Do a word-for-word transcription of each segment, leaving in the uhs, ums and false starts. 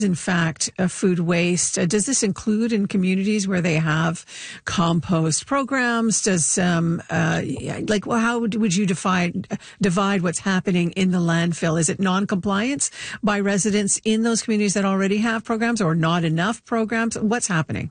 in fact, uh, food waste. Uh, does this include in communities where they have compost programs? Does, um, uh, like, well, how would, would you define, divide what's happening in the landfill? Is it non-compliance by residents in those communities that already have programs, or not enough programs? What's happening?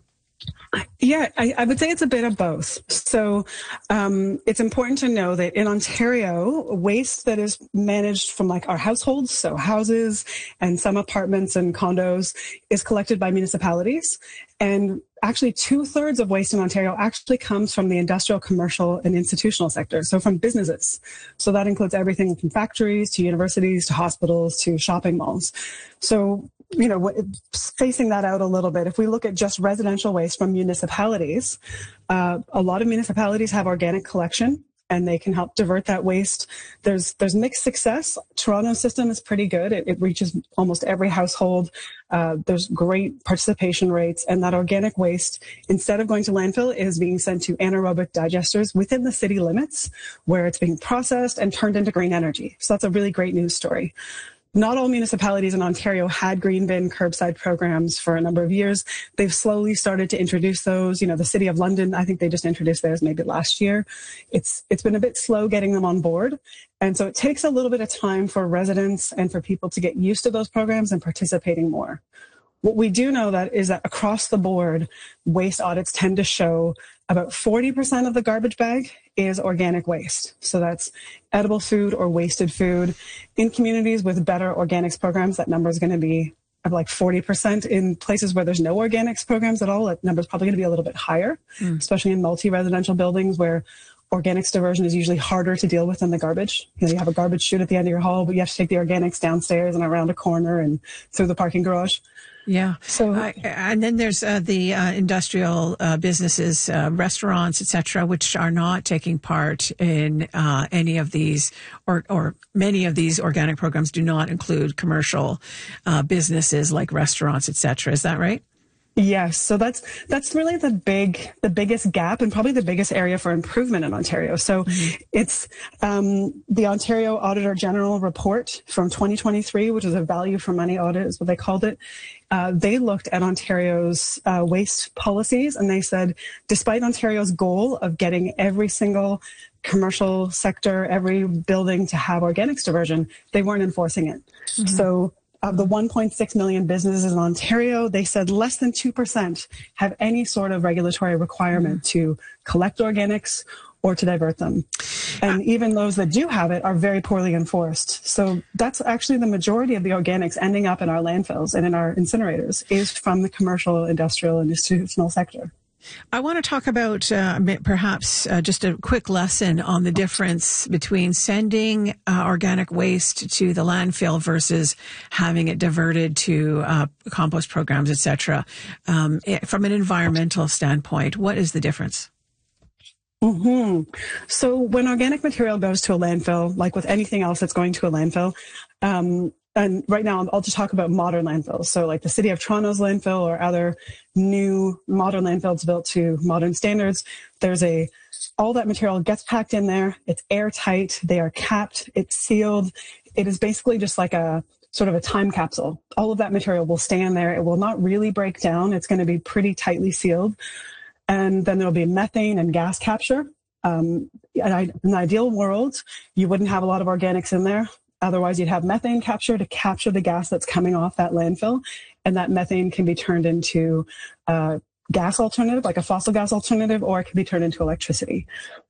Yeah, I, I would say it's a bit of both. So um, it's important to know that in Ontario, waste that is managed from like our households, so houses and some apartments and condos, is collected by municipalities. And actually two thirds of waste in Ontario actually comes from the industrial, commercial, and institutional sector. So from businesses. So that includes everything from factories to universities to hospitals to shopping malls. So, you know, spacing that out a little bit, if we look at just residential waste from municipalities, uh, a lot of municipalities have organic collection, and they can help divert that waste. There's there's mixed success. Toronto's system is pretty good. It, it reaches almost every household. Uh, there's great participation rates, and that organic waste, instead of going to landfill, is being sent to anaerobic digesters within the city limits, where it's being processed and turned into green energy. So that's a really great news story. Not all municipalities in Ontario had green bin curbside programs for a number of years. They've slowly started to introduce those. You know, the City of London, I think they just introduced theirs maybe last year. It's it's been a bit slow getting them on board. And so it takes a little bit of time for residents and for people to get used to those programs and participating more. What we do know that is that across the board, waste audits tend to show about forty percent of the garbage bag is organic waste. So that's edible food or wasted food. In communities with better organics programs, that number is going to be of like forty percent. In places where there's no organics programs at all, that number is probably going to be a little bit higher, mm. especially in multi-residential buildings where organics diversion is usually harder to deal with than the garbage. You know, you have a garbage chute at the end of your hall, but you have to take the organics downstairs and around a corner and through the parking garage. Yeah. So, uh, and then there's uh, the uh, industrial uh, businesses, uh, restaurants, et cetera, which are not taking part in uh, any of these, or, or many of these organic programs do not include commercial uh, businesses like restaurants, et cetera. Is that right? Yes. So that's that's really the big the biggest gap and probably the biggest area for improvement in Ontario. So mm-hmm. it's um, the Ontario Auditor General report from twenty twenty-three, which is a value for money audit, is what they called it. Uh, they looked at Ontario's uh, waste policies, and they said, despite Ontario's goal of getting every single commercial sector, every building to have organics diversion, they weren't enforcing it. Mm-hmm. So of the one point six million businesses in Ontario, they said less than two percent have any sort of regulatory requirement to collect organics or to divert them. And even those that do have it are very poorly enforced. So that's actually the majority of the organics ending up in our landfills and in our incinerators is from the commercial, industrial, and institutional sector. I want to talk about uh, perhaps uh, just a quick lesson on the difference between sending uh, organic waste to the landfill versus having it diverted to uh, compost programs, et cetera. Um, from an environmental standpoint, what is the difference? Mm-hmm. So when organic material goes to a landfill, like with anything else that's going to a landfill, um, and right now I'll just talk about modern landfills. So like the City of Toronto's landfill or other new modern landfills built to modern standards, there's a, all that material gets packed in there. It's airtight. They are capped. It's sealed. It is basically just like a sort of a time capsule. All of that material will stay in there. It will not really break down. It's going to be pretty tightly sealed. And then there'll be methane and gas capture. Um, in an ideal world, you wouldn't have a lot of organics in there. Otherwise, you'd have methane capture to capture the gas that's coming off that landfill. And that methane can be turned into a gas alternative, like a fossil gas alternative, or it can be turned into electricity.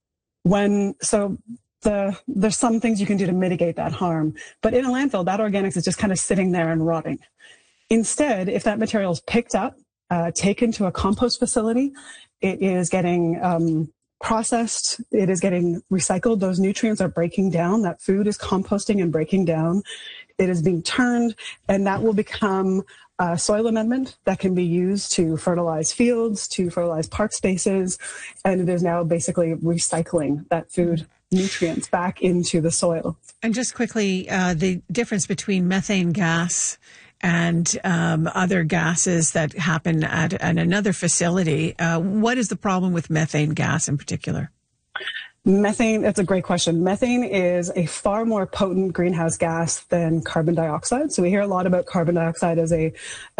When, so the, there's some things you can do to mitigate that harm. But in a landfill, that organics is just kind of sitting there and rotting. Instead, if that material is picked up, uh, taken to a compost facility, it is getting um, processed. It is getting recycled. Those nutrients are breaking down. That food is composting and breaking down. It is being turned, and that will become a soil amendment that can be used to fertilize fields, to fertilize park spaces, and it is now basically recycling that food nutrients back into the soil. And just quickly, uh, the difference between methane gas and um, other gases that happen at, at another facility. Uh, what is the problem with methane gas in particular? Methane, that's a great question. Methane is a far more potent greenhouse gas than carbon dioxide. So we hear a lot about carbon dioxide as a